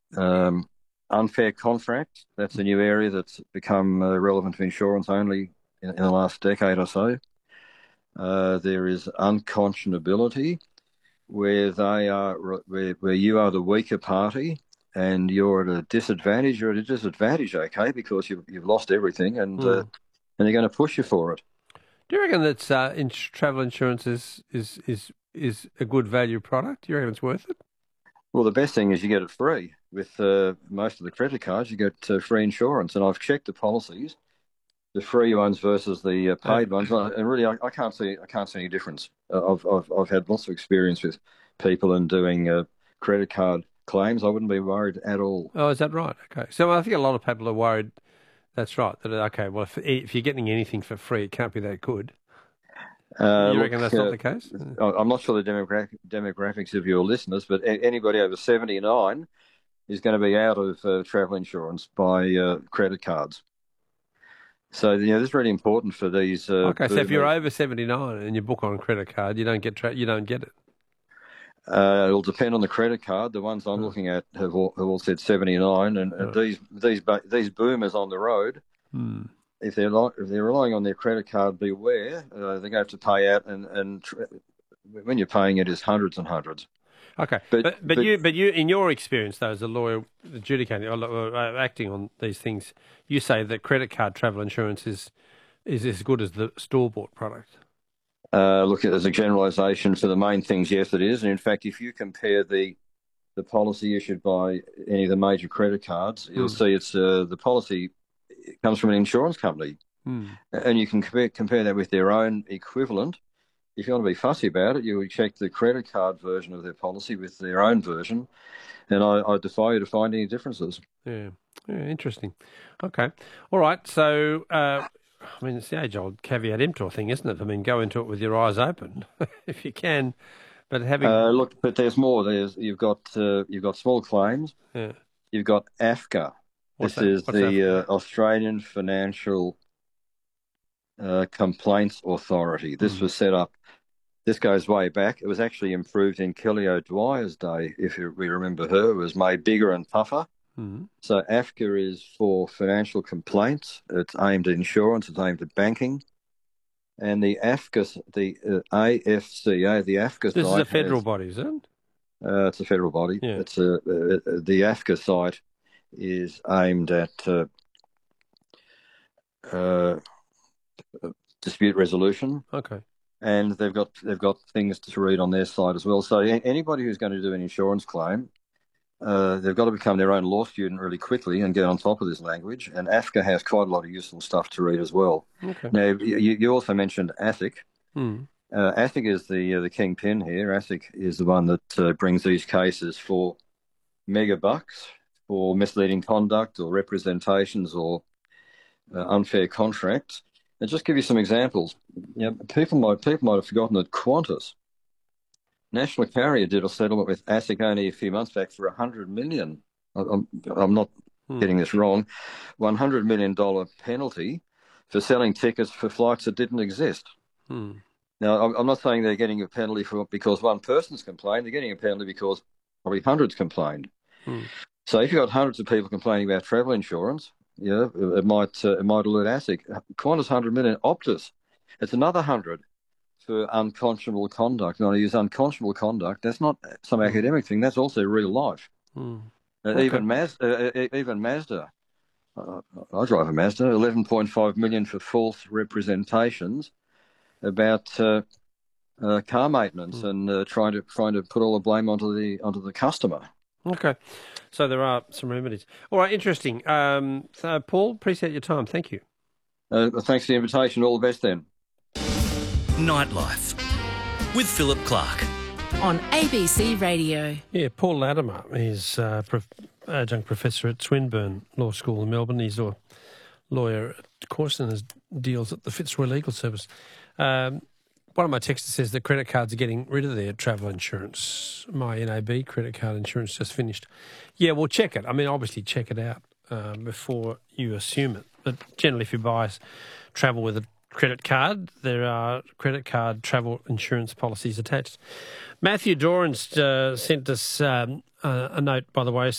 Unfair contract, that's a new area that's become relevant to insurance only in the last decade or so. There is unconscionability, where where you are the weaker party and you're at a disadvantage. You're at a disadvantage, okay, because you've lost everything, and they're going to push you for it. Do you reckon that travel insurance is a good value product? Do you reckon it's worth it? Well, the best thing is you get it free. With most of the credit cards, you get free insurance, and I've checked the policies, the free ones versus the paid ones, and really, I can't see any difference. I've had lots of experience with people in doing credit card claims. I wouldn't be worried at all. Oh, is that right? Okay, so I think a lot of people are worried. That's right. That okay, well, if you're getting anything for free, it can't be that good. You reckon that's not the case? I'm not sure the demographics of your listeners, but anybody over 79 is going to be out of travel insurance by credit cards. So, this is really important for these. Okay, so if you're over 79 and you book on a credit card, you don't get it. It'll depend on the credit card. The ones I'm looking at have all said 79, and these boomers on the road. If they're relying on their credit card, beware. They're going to have to pay out, and when you're paying it is hundreds and hundreds. Okay, but you, in your experience though, as a lawyer adjudicating or acting on these things, you say that credit card travel insurance is as good as the store-bought product. Look, as a generalisation for the main things, yes, it is. And in fact, if you compare the policy issued by any of the major credit cards, you'll see it's the policy comes from an insurance company, and you can compare that with their own equivalent. If you want to be fussy about it, you would check the credit card version of their policy with their own version, and I defy you to find any differences. Yeah, interesting. Okay, all right. So, it's the age-old caveat emptor thing, isn't it? I mean, go into it with your eyes open if you can. But but there's more. You've got small claims. Yeah. You've got AFCA. This is the Australian Financial Complaints Authority. This was set up. This goes way back. It was actually improved in Kelly O'Dwyer's day, if we remember her. It was made bigger and tougher. So AFCA is for financial complaints. It's aimed at insurance. It's aimed at banking. And the AFCA, the AFCA, the AFCA. This is a federal body, is it? It's a federal body. Yeah. It's the AFCA site is aimed at dispute resolution. Okay. And they've got things to read on their site as well. So anybody who's going to do an insurance claim, they've got to become their own law student really quickly and get on top of this language. And AFCA has quite a lot of useful stuff to read as well. Okay. Now, you also mentioned ASIC. ASIC is the kingpin here. ASIC is the one that brings these cases for mega bucks, for misleading conduct or representations or unfair contracts. And just give you some examples. People might have forgotten that Qantas, national carrier, did a settlement with ASIC only a few months back for $100 million. I'm not getting this wrong. $100 million penalty for selling tickets for flights that didn't exist. Now, I'm not saying they're getting a penalty because one person's complained. They're getting a penalty because probably hundreds complained. So if you've got hundreds of people complaining about travel insurance, it might alert ASIC. Qantas $100 million, Optus, it's another 100 for unconscionable conduct. And I use unconscionable conduct. That's not some academic thing. That's also real life. Okay. Even Mazda. I drive a Mazda. $11.5 million for false representations about car maintenance and trying to put all the blame onto the customer. Okay, so there are some remedies. All right, interesting. So Paul, appreciate your time. Thank you. Thanks for the invitation. All the best then. Nightlife with Philip Clark on ABC Radio. Yeah, Paul Latimer is adjunct professor at Swinburne Law School in Melbourne. He's a lawyer at Corson and deals at the Fitzroy Legal Service. One of my texters says that credit cards are getting rid of their travel insurance. My NAB credit card insurance just finished. Yeah, well, check it. I mean, obviously check it out before you assume it. But generally, if you buy travel with a credit card, there are credit card travel insurance policies attached. Matthew Dorans sent us a note, by the way,